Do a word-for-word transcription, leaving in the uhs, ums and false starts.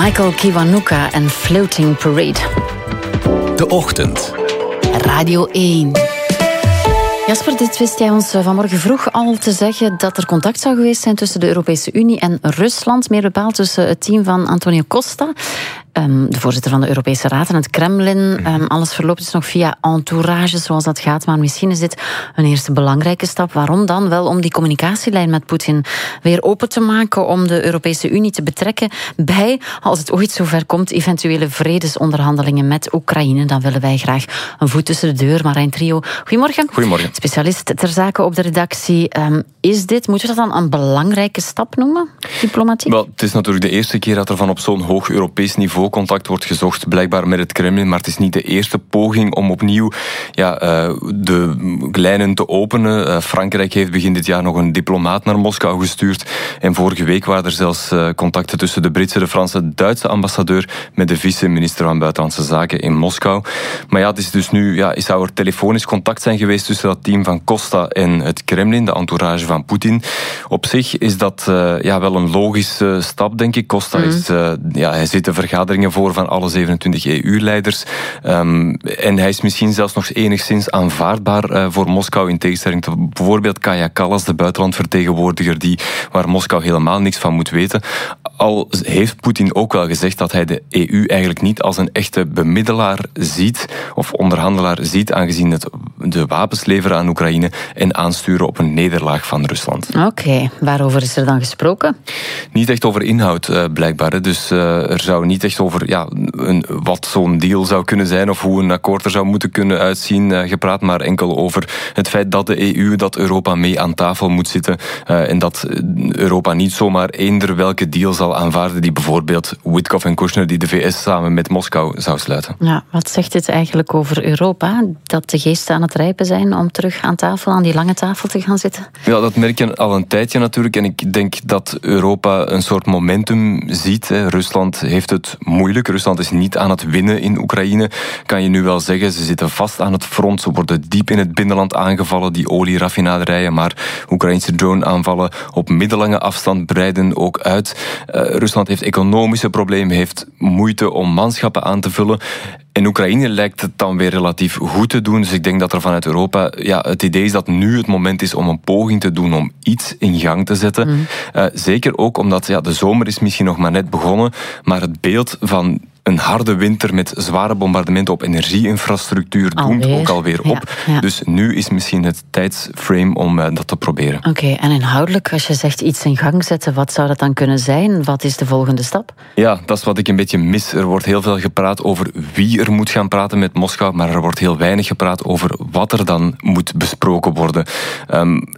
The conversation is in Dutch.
Michael Kiwanuka en Floating Parade. De Ochtend. Radio één. Jasper, dit wist jij ons vanmorgen vroeg al te zeggen dat er contact zou geweest zijn tussen de Europese Unie en Rusland. Meer bepaald tussen het team van Antonio Costa, um, de voorzitter van de Europese Raad, en het Kremlin. Um, alles verloopt dus nog via entourage, zoals dat gaat. Maar misschien is dit een eerste belangrijke stap. Waarom dan? Wel om die communicatielijn met Poetin weer open te maken, om de Europese Unie te betrekken bij, als het ooit zover komt, eventuele vredesonderhandelingen met Oekraïne. Dan willen wij graag een voet tussen de deur. Marijn Trio, goedemorgen. Goedemorgen. Specialist ter zake op de redactie. Um, is dit, moeten we dat dan een belangrijke stap noemen, diplomatiek? Wel, het is natuurlijk de eerste keer dat er van op zo'n hoog Europees niveau contact wordt gezocht, blijkbaar met het Kremlin, maar het is niet de eerste poging om opnieuw ja, uh, de lijnen te openen. Uh, Frankrijk heeft begin dit jaar nog een diplomaat naar Moskou gestuurd en vorige week waren er zelfs uh, contacten tussen de Britse, de Franse, Duitse ambassadeur met de vice-minister van Buitenlandse Zaken in Moskou. Maar ja, het is dus nu, ja, zou er telefonisch contact zijn geweest tussen dat team van Costa en het Kremlin, de entourage van Poetin. Op zich is dat uh, ja, wel een logische stap, denk ik. Costa mm. is, uh, ja, hij zit de vergaderingen voor van alle zevenentwintig E U-leiders. Um, en hij is misschien zelfs nog enigszins aanvaardbaar uh, voor Moskou, in tegenstelling tot bijvoorbeeld Kaja Kallas, de buitenlandvertegenwoordiger, die, waar Moskou helemaal niks van moet weten. Al heeft Poetin ook wel gezegd dat hij de E U eigenlijk niet als een echte bemiddelaar ziet, of onderhandelaar ziet, aangezien het de wapens leveren aan Oekraïne en aansturen op een nederlaag van Rusland. Oké, okay. Waarover is er dan gesproken? Niet echt over inhoud, uh, blijkbaar. Hè. Dus uh, er zou niet echt over ja, een, wat zo'n deal zou kunnen zijn of hoe een akkoord er zou moeten kunnen uitzien uh, gepraat, maar enkel over het feit dat de E U, dat Europa mee aan tafel moet zitten uh, en dat Europa niet zomaar eender welke deal zal aanvaarden die bijvoorbeeld Witkoff en Kushner, die de V S samen met Moskou zou sluiten. Ja, wat zegt dit eigenlijk over Europa? Dat de geesten aan het rijpen zijn om terug aan tafel, aan die lange tafel te gaan zitten? Ja, dat merk je al een tijdje natuurlijk. En ik denk dat Europa een soort momentum ziet. Rusland heeft het moeilijk. Rusland is niet aan het winnen in Oekraïne, kan je nu wel zeggen. Ze zitten vast aan het front. Ze worden diep in het binnenland aangevallen, die olieraffinaderijen. Maar Oekraïnse drone-aanvallen op middellange afstand breiden ook uit. Uh, Rusland heeft economische problemen, heeft moeite om manschappen aan te vullen. In Oekraïne lijkt het dan weer relatief goed te doen. Dus ik denk dat er vanuit Europa ja, het idee is dat nu het moment is om een poging te doen om iets in gang te zetten. Mm. Uh, zeker ook omdat ja, de zomer is misschien nog maar net begonnen, maar het beeld van een harde winter met zware bombardementen op energieinfrastructuur doemt alweer. ook alweer op. Ja, ja. Dus nu is misschien het tijdsframe om uh, dat te proberen. Oké, okay, en inhoudelijk, als je zegt iets in gang zetten, wat zou dat dan kunnen zijn? Wat is de volgende stap? Ja, dat is wat ik een beetje mis. Er wordt heel veel gepraat over wie er moet gaan praten met Moskou, maar er wordt heel weinig gepraat over wat er dan moet besproken worden. Um,